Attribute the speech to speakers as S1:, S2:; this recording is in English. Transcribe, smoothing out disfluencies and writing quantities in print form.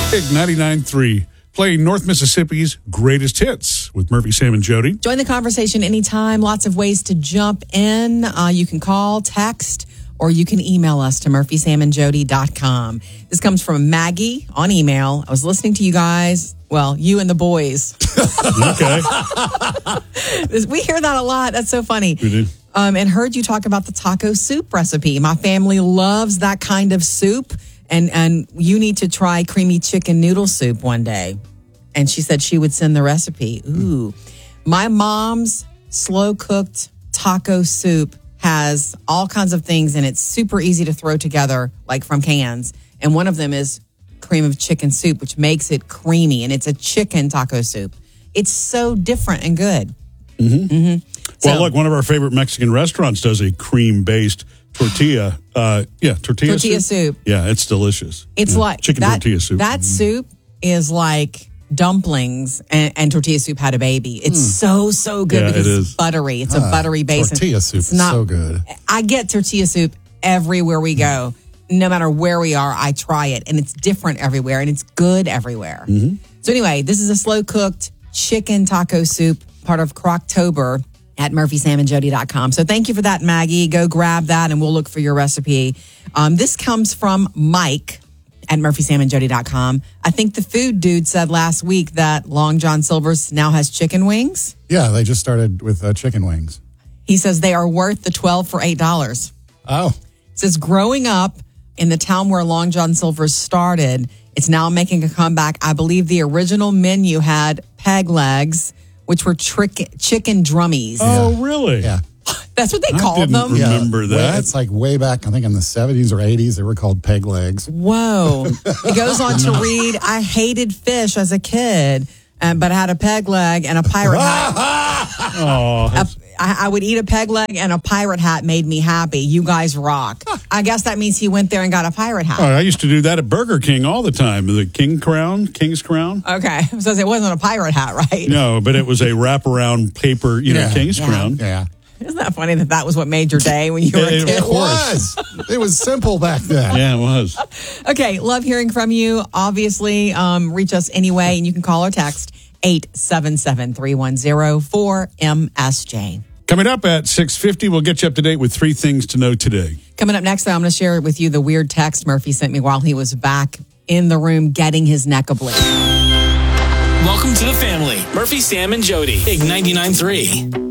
S1: Big 99.3, playing North Mississippi's greatest hits with Murphy, Sam, and Jody.
S2: Join the conversation anytime. Lots of ways to jump in. You can call, text, or you can email us to murphysamandjody.com. This comes from Maggie on email. I was listening to you guys. Well, you and the boys.
S1: Okay.
S2: We hear that a lot. That's so funny.
S1: We do.
S2: And heard you talk about the taco soup recipe. My family loves that kind of soup. And you need to try creamy chicken noodle soup one day. And she said she would send the recipe. Ooh. My mom's slow-cooked taco soup has all kinds of things, and it's super easy to throw together, like from cans. And one of them is cream of chicken soup, which makes it creamy, and it's a chicken taco soup. It's so different and good.
S1: Well, look, one of our favorite Mexican restaurants does a cream-based tortilla. Tortilla soup. Yeah, it's delicious.
S2: It's like
S1: chicken tortilla soup.
S2: That soup is like dumplings and tortilla soup had a baby. It's so good because it's buttery. It's a buttery base.
S3: Tortilla soup is so good.
S2: I get tortilla soup everywhere we go. No matter where we are, I try it. And it's different everywhere, and it's good everywhere. So anyway, this is a slow-cooked chicken taco soup, part of Croctober at murphysamandjody.com. So thank you for that, Maggie. Go grab that, and we'll look for your recipe. This comes from Mike at murphysamandjody.com. I think the food dude said last week that Long John Silver's now has chicken wings.
S3: Yeah, they just started with chicken wings.
S2: He says they are worth the 12 for $8.
S3: Oh.
S2: It says growing up in the town where Long John Silver's started, it's now making a comeback. I believe the original menu had peg legs, which were chicken drummies.
S1: Oh, really?
S3: Yeah.
S2: That's what they called them?
S1: Remember that?
S3: It's like way back, I think in the 70s or 80s, they were called peg legs.
S2: Whoa. It goes on to read, I hated fish as a kid, but I had a peg leg and a pirate hat. I would eat a peg leg and a pirate hat made me happy. You guys rock. I guess that means he went there and got a pirate hat.
S1: Oh, I used to do that at Burger King all the time. The King's Crown.
S2: Okay. So it wasn't a pirate hat, right?
S1: No, but it was a wraparound paper, King's Crown.
S3: Yeah.
S2: Isn't that funny that was what made your day when you were a kid?
S3: It was. It was simple back then.
S1: Yeah, it was.
S2: Okay, love hearing from you. Obviously, reach us anyway, and you can call or text 877-310-4MSJ.
S1: Coming up at 6:50, we'll get you up to date with 3 things to know today.
S2: Coming up next, I'm going to share with you the weird text Murphy sent me while he was back in the room getting his neck a bleed.
S4: Welcome to the family. Murphy, Sam, and Jody. Big 99.3.